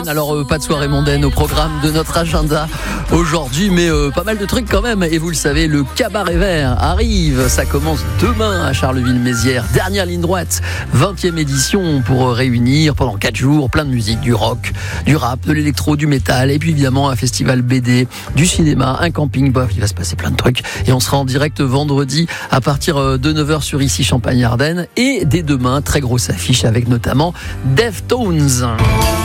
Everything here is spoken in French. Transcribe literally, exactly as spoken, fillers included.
Alors euh, pas de soirée mondaine au programme de notre agenda aujourd'hui, mais euh, pas mal de trucs quand même. Et vous le savez, le Cabaret Vert arrive, ça commence demain à Charleville-Mézières. Dernière ligne droite, vingtième édition pour euh, réunir pendant quatre jours plein de musique, du rock, du rap, de l'électro, du métal, et puis évidemment un festival B D, du cinéma, un camping, bof, il va se passer plein de trucs. Et on sera en direct vendredi à partir de neuf heures sur ici Champagne-Ardenne, et dès demain, très grosse affiche avec notamment Deftones.